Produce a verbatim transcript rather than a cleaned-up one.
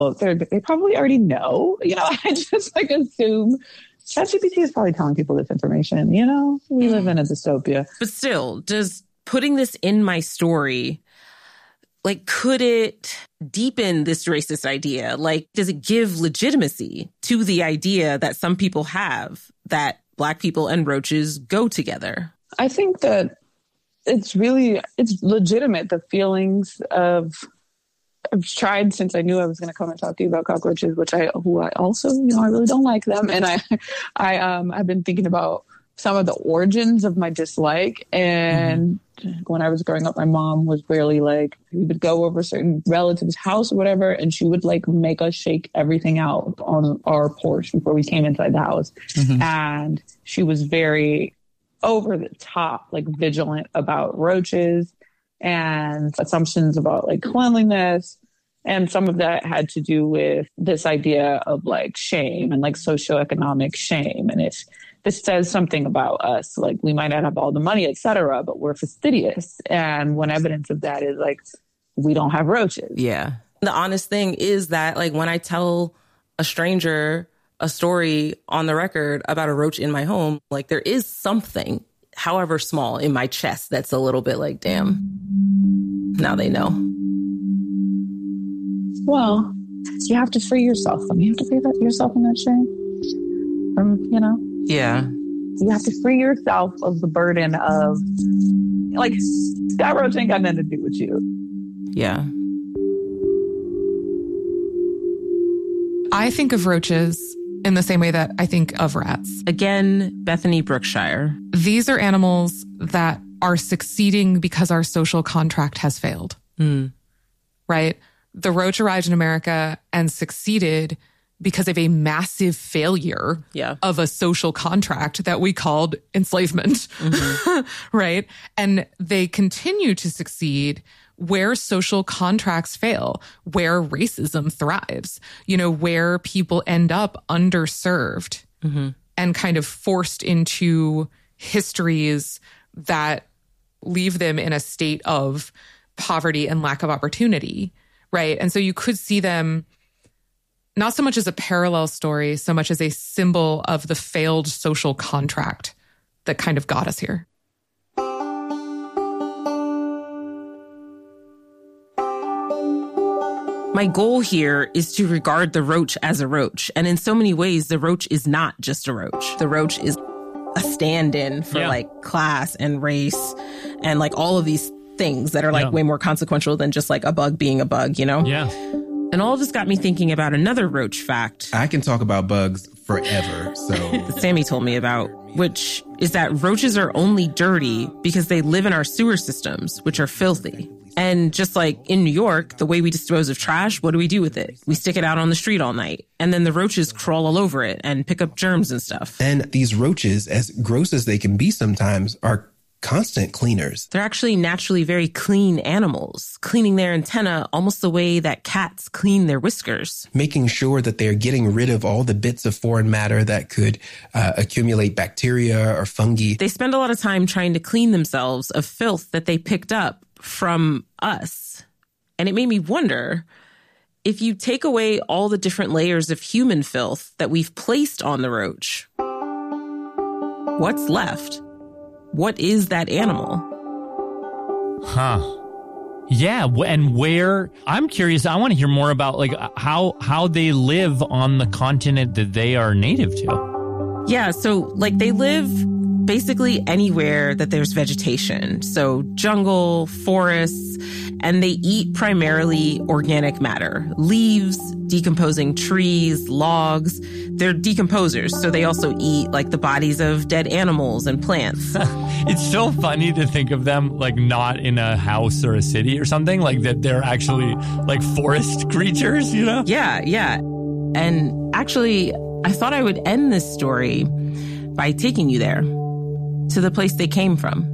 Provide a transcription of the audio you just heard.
Well, they're, they probably already know. You know, I just like assume ChatGPT is probably telling people this information. You know, we live in a dystopia. But still, does putting this in my story, like, could it deepen this racist idea? Like, does it give legitimacy to the idea that some people have that Black people and roaches go together? I think that it's really, it's legitimate, the feelings of, I've tried since I knew I was going to come and talk to you about cockroaches, which I, who I also, you know, I really don't like them. And I, I, um, I've been thinking about some of the origins of my dislike. And mm-hmm. when I was growing up, my mom was really like, we would go over a certain relative's house or whatever, and she would like make us shake everything out on our porch before we came inside the house. Mm-hmm. And she was very over the top, like vigilant about roaches and assumptions about like cleanliness. And some of that had to do with this idea of like shame and like socioeconomic shame. And if this says something about us, like we might not have all the money, et cetera, but we're fastidious. And one evidence of that is like, we don't have roaches. Yeah. The honest thing is that like when I tell a stranger a story on the record about a roach in my home, like there is something, however small, in my chest that's a little bit like, damn, now they know. Well, you have to free yourself from, you have to free that, yourself from that shame. From, you know? Yeah. You have to free yourself of the burden of, like, that roach ain't got nothing to do with you. Yeah. I think of roaches in the same way that I think of rats. Again, Bethany Brookshire. These are animals that are succeeding because our social contract has failed. Mm. Right? The roach arrived in America and succeeded because of a massive failure yeah. of a social contract that we called enslavement. Mm-hmm. Right? And they continue to succeed where social contracts fail, where racism thrives, you know, where people end up underserved mm-hmm. and kind of forced into histories that leave them in a state of poverty and lack of opportunity, right? And so you could see them not so much as a parallel story, so much as a symbol of the failed social contract that kind of got us here. My goal here is to regard the roach as a roach. And in so many ways, the roach is not just a roach. The roach is a stand-in for yeah. like class and race and like all of these things that are like yeah. way more consequential than just like a bug being a bug, you know? Yeah. And all of this got me thinking about another roach fact. I can talk about bugs forever, so... that Sammy told me about, which is that roaches are only dirty because they live in our sewer systems, which are filthy. And just like in New York, the way we dispose of trash, what do we do with it? We stick it out on the street all night. And then the roaches crawl all over it and pick up germs and stuff. And these roaches, as gross as they can be sometimes, are constant cleaners. They're actually naturally very clean animals, cleaning their antenna almost the way that cats clean their whiskers. Making sure that they're getting rid of all the bits of foreign matter that could uh, accumulate bacteria or fungi. They spend a lot of time trying to clean themselves of filth that they picked up from us. And it made me wonder, if you take away all the different layers of human filth that we've placed on the roach, what's left? What is that animal? Huh. Yeah, and where, I'm curious, I want to hear more about like how how they live on the continent that they are native to. Yeah, so like they live basically anywhere that there's vegetation. So jungle, forests, and they eat primarily organic matter, leaves, decomposing trees, logs. They're decomposers, so they also eat like the bodies of dead animals and plants. It's so funny to think of them like not in a house or a city or something, like that they're actually like forest creatures, you know? Yeah, yeah. And actually, I thought I would end this story by taking you there, to the place they came from.